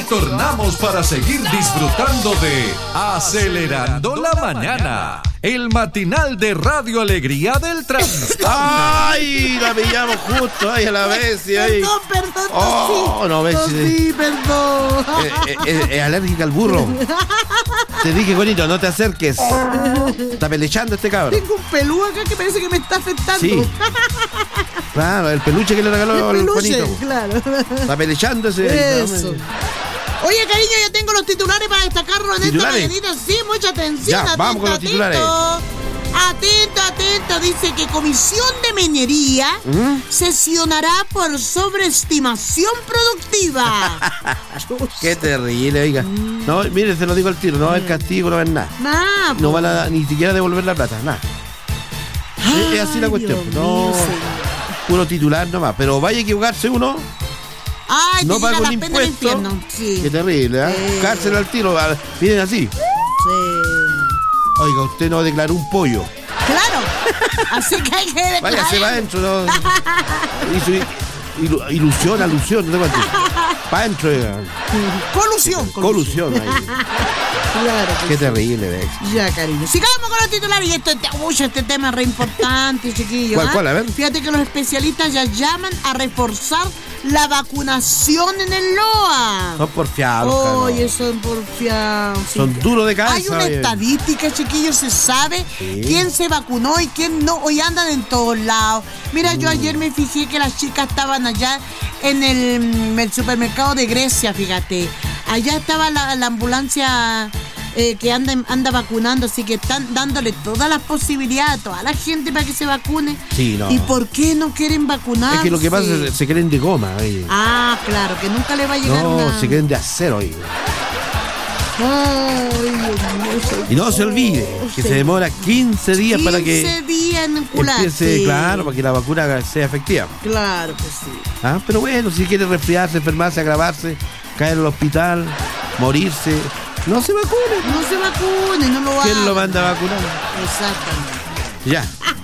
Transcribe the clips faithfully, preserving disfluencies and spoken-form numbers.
retornamos para seguir disfrutando de Acelerando la Mañana, el matinal de Radio Alegría del Transporte. ¡Ay! La pillamos justo, ay, a la vez. Y ahí. Perdón, perdón, Oh, tosí. no, ves. Tosí, perdón. Eh, eh, eh, es alérgica al burro. Te dije, bonito, no te acerques. Está pelechando este cabrón. Tengo un pelú acá que parece que me está afectando. Sí. Claro, el peluche que le regaló El al peluche, Juanito. claro. Está pelechando ese. Eso. Oye, cariño, ya tengo los titulares para destacarlo en ¿Titulares? esta mañanita. Sí, mucha atención. Ya, atento, vamos con los atento. titulares. Atento, atento. Dice que Comisión de Minería ¿Mm? sesionará por sobreestimación productiva. Qué terrible, oiga. No, mire, se lo digo al tiro, no va a haber castigo, no va a haber nada. Nah, No van a ni siquiera devolver la plata, nada. Es, es así la Ay, cuestión. Dios No, mío, señor. puro titular nomás. Pero vaya a equivocarse uno, Ay, no te paga llega un la pena del impuesto. infierno. Sí. Qué terrible, ¿eh? Sí. Cárcel al tiro, a- vienen así. Sí. Oiga, usted no declaró un pollo. Claro. Así que hay que declarar. Vaya, se va adentro, ¿no? Hizo ilu- ilusión, alusión, no sé cuánto. Pa' adentro, oiga. Colusión. Colusión ahí. Claro. que Qué sí. terrible, ¿ves? Ya, cariño. Sigamos con los titulares. Y esto, uy, este tema es re importante, chiquillo. ¿Cuál, ¿ah? cuál? A ver. Fíjate que los especialistas ya llaman a reforzar la vacunación en el L O A. Son porfiados, Oye, cabrón. son porfiados. sí. Son duros de cabeza. Hay una oye. estadística, chiquillos, se sabe Sí. quién se vacunó y quién no. Hoy andan en todos lados. Mira, yo ayer me fijé que las chicas estaban allá en el, mm, el supermercado de Grecia, fíjate. Allá estaba la, la ambulancia eh, que anda, anda vacunando, así que están dándole todas las posibilidades a toda la gente para que se vacune. Sí, no. ¿Y por qué no quieren vacunarse? Es que lo que pasa es que se creen de goma, oye. Ah, claro, que nunca le va a llegar No, una... se creen de acero, oye. Ay, Dios mío, Y no se olvide que se demora quince días para que quince días en curar, empiece, sí. claro, para que la vacuna sea efectiva. Claro que sí. ¿Ah? Pero bueno, si quiere resfriarse, enfermarse, agravarse, caer al hospital, morirse, no se vacune. No se vacune, no lo haga. ¿Quién lo manda a vacunar? Exactamente. Ya.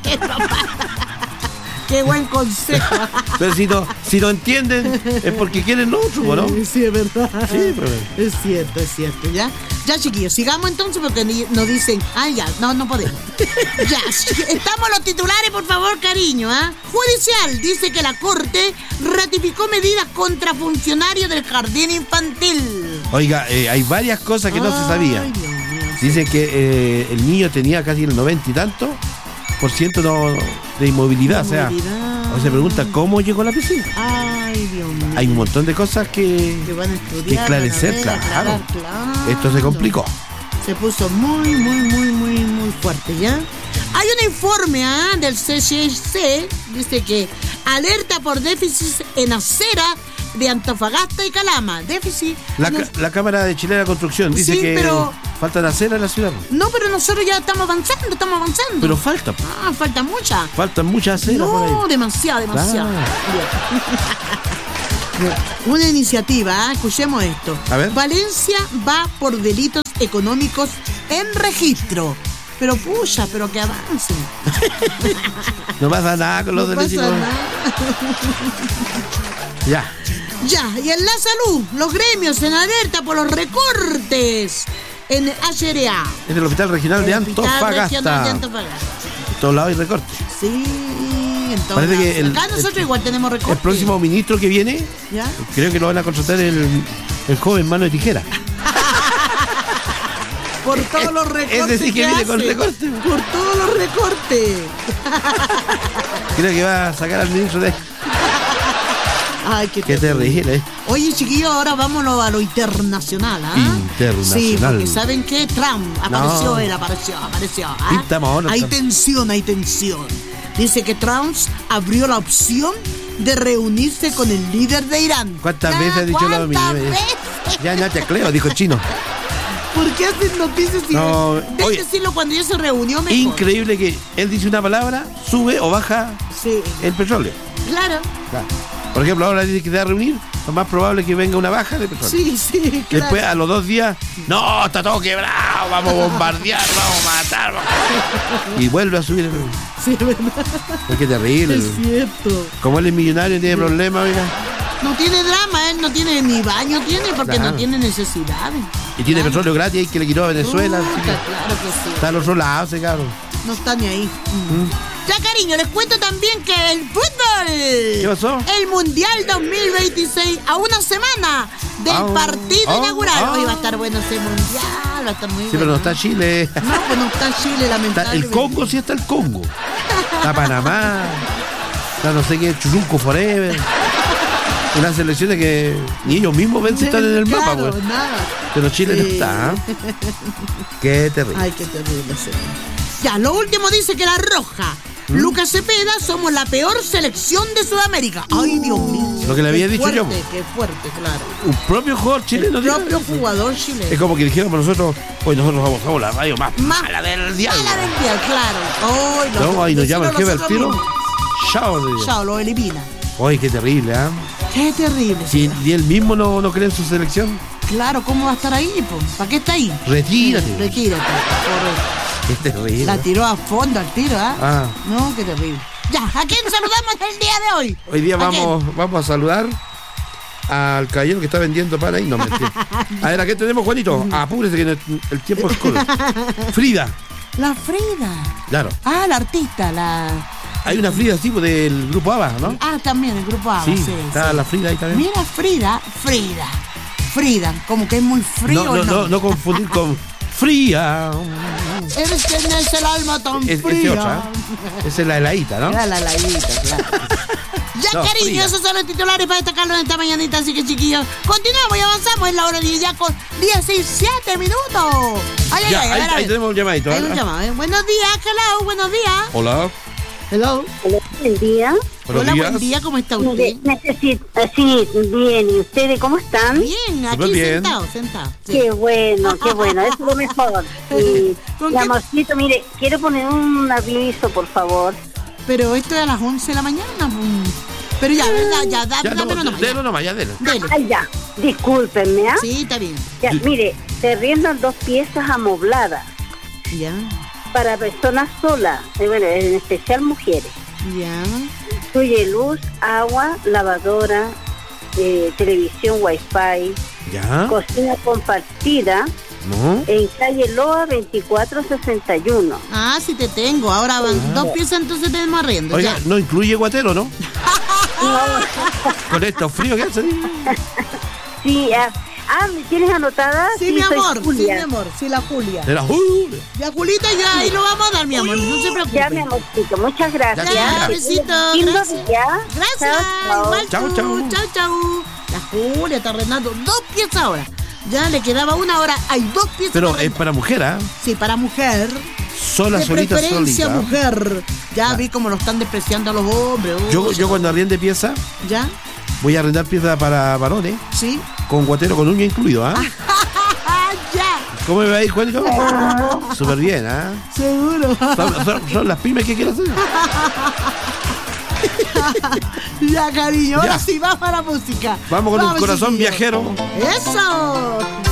Qué buen consejo. Pero si no, si no entienden, es porque quieren lo otro, ¿no? Sí, es verdad. Sí, pero... Es cierto, es cierto, ¿ya? Ya, chiquillos, sigamos entonces porque ni- nos dicen, ah, ya, no, no podemos. Ya, estamos los titulares, por favor, cariño, ¿ah? Judicial dice que la Corte ratificó medidas contra funcionarios del jardín infantil. Oiga, eh, hay varias cosas que no se Ay, sabían. Dios mío. Dicen que eh, el niño tenía casi el noventa y tanto por ciento no, de inmovilidad. O sea, Inmovilidad. o se pregunta cómo llegó a la piscina. Ay, Dios mío. Hay un montón de cosas que, Que van a estudiar, que esclarecer, van a ver, claro. aclarar, claro. Esto se complicó. Se puso muy, muy, muy, muy, muy fuerte, ¿ya? Hay un informe ¿ah? del C C C, dice que alerta por déficit en acera de Antofagasta y Calama. Déficit. La, no, ca- la Cámara de Chilena Construcción dice Sí, que pero- faltan aceras en la ciudad. no, pero nosotros ya estamos avanzando, estamos avanzando. Pero falta, Ah, falta mucha. faltan muchas aceras por No, ahí. demasiado, demasiado. Claro. Bien. Una iniciativa, ¿ah? Escuchemos esto. A ver. Valencia va por delitos económicos en registro. Pero pucha, pero que avancen. No pasa nada con los No derechos. pasa nada. Ya. Ya, y en la salud, los gremios en alerta por los recortes en H R A. Es el Hospital Regional de El Hospital Regional de Antofagasta. Antofagasta. En todos lados hay recortes. Sí, entonces. Parece que el- acá nosotros el- igual tenemos recortes. El próximo ministro que viene, ¿Ya? creo que lo van a contratar el, el joven mano de tijera. Por todos los recortes. Ese sí que viene hace. con recortes. Por todos los recortes. Creo que va a sacar al ministro de... Ay, qué, Qué terrible. terrible, ¿eh? Oye, chiquillos, ahora vámonos a lo internacional, ¿ah? Internacional. Sí, porque ¿saben qué? Trump apareció, No. él apareció, apareció. ¿ah? Sí, estamos ahora, Hay Trump. tensión, hay tensión. Dice que Trump abrió la opción de reunirse con el líder de Irán. ¿Cuántas Ya, veces ha dicho lo mismo? ¿Cuántas veces? Ya, ya te acleo, dijo el chino. ¿Por qué hacen noticias y No, de oye. decirlo cuando ya se reunió mejor? Increíble que él dice una palabra, sube o baja Sí, el petróleo. claro. Claro. Por ejemplo, ahora dice que se va a reunir, lo más probable es que venga una baja de petróleo. Sí, sí, claro. Después, a los dos días, no, está todo quebrado, vamos a bombardear, vamos a matar. Vamos. Y vuelve a subir el... Sí, es verdad. Es que terrible. Es cierto. Como él es millonario y tiene problemas, oiga. No tiene drama, él no tiene ni baño, tiene porque Claro. no tiene necesidades. Y tiene Claro. petróleo gratis ahí que le quitó a Venezuela. Puta, así que claro que sí. está al otro lado, ese cabrón. No está ni ahí. Mm. Ya, cariño, les cuento también que el fútbol. ¿Qué pasó? El Mundial dos mil veintiséis a una semana del Ah, partido ah, inaugural. ah. Hoy va a estar bueno ese Mundial, va a estar muy Sí, bueno. pero no está Chile. No, pues no está Chile, Está lamentablemente. el Congo, sí está el Congo. Está Panamá. Está no sé qué, Churunco Forever. Unas selecciones que ni ellos mismos ven si están en el mapa, Claro, pues. nada. Pero Chile no Sí. está. ¿eh? Qué terrible. Ay, qué terrible. Sí. Ya, lo último dice que la Roja, Lucas Cepeda, somos la peor selección de Sudamérica. Ay, Dios mío. Lo que le había Qué dicho yo. fuerte, Qué fuerte, claro. Un propio jugador chileno. El dijo propio eso. jugador chileno. Es como que dijéramos nosotros, hoy nosotros somos, somos la radio más Más mala del diablo. Mala del día, claro. Ay, No, ahí nos llama el jefe al nosotros tiro. mismos. Chao, le digo. Chao, lo elimina. Oye, qué terrible, ¿ah? Qué terrible. Si ni él mismo no, no cree en su selección, Claro, ¿cómo va a estar ahí? Po? ¿Para qué está ahí? retírate. Sí, retírate. Correcto. Qué terrible. La tiró a fondo al tiro, ¿ah? Ah. No, qué terrible. Ya, ¿a quién saludamos el día de hoy? Hoy día ¿A vamos, vamos a saludar al caballero que está vendiendo pan ahí. No, mentira. A ver, ¿a qué tenemos, Juanito? Apúrese que el, el tiempo es corto. Frida. quién? La Frida. Claro. Ah, la artista, la... Hay una Frida así del grupo ABBA, ¿no? Ah, también, el grupo ABBA, Sí, sí. está sí. la Frida ahí también. Mira, Frida, Frida. Frida, como que es muy frío, No, no, no, no confundir con Fría. Eres quien es el alma tan Es, fría. es de otra. ¿eh? Esa es la heladita, ¿no? Era la laguita, claro. Ya, No, cariño, fría. esos son los titulares para destacarlo en esta mañanita, así que chiquillos, continuamos y avanzamos en la hora diez ya con diecisiete minutos. Ay, ay, Ya, ay, a ahí, ver, a ahí ver. tenemos un llamadito. Hay ¿eh? un llamado, ¿eh? Buenos días, hello, buenos días. Hola. Hello. Hola, buen día. Buenos Hola, días. buen día, ¿cómo está usted? Mire, necesito, eh, sí, bien, ¿y ustedes cómo están? Bien, aquí Súper bien. sentado, sentado. sí. Qué bueno, qué bueno, eso es lo mejor. Y, ¿Con mi qué? amorcito, mire, quiero poner un aviso, por favor. Pero esto es a las once de la mañana. mm. Pero ya, ¿verdad? Ya, da, Ya, no, dámelo nomás. ya. délo nomás, ya, délo. Dele. Ay, ya, discúlpenme, ¿ah? Sí, está bien. Ya, mire, se riendan dos piezas amobladas Ya, para personas solas, eh, bueno, en especial mujeres. ya. Incluye luz, agua, lavadora, eh, televisión, wifi, Ya. cocina compartida, ¿No? en calle Loa veinticuatro sesenta y uno. Ah, sí te tengo. Ahora van dos piezas, entonces tenemos arriendo. Oiga, Ya. no incluye guatero, ¿no? Con estos fríos que hace. Sí, ah, ah, ¿me tienes anotada? Sí, mi soy amor, sí, Julia. mi amor. Sí, la Julia. De la Julia. Ya, Julita, ya ahí lo vamos a dar, mi amor. No se preocupe. Ya, mi amorcito, muchas gracias. Ya, besito, Lindo gracias. día. Gracias. Chao, chao. Igual Chau, tú. chau. Chau, chau. La Julia está arrendando dos piezas ahora. Ya le quedaba una hora. Hay dos piezas. Pero para es arrendar. para mujer, ¿ah? Sí, para mujer. Sola, de solita, preferencia solita. mujer. Ya vi cómo lo están despreciando a los hombres. Yo, Uy, yo cuando arriende pieza, ¿Ya? voy a arrendar pieza para varones, ¿Sí? con guatero con uña incluido, ¿ah? ¡Ah, ya! ¿Cómo me va a ir, Juanito? Súper bien, ¿ah? Seguro. Son, son- son las pymes que quiero hacer. Ya, cariño. Ahora Ya. sí, vamos a la música. Vamos con un corazón chiquillos. viajero. ¡Eso!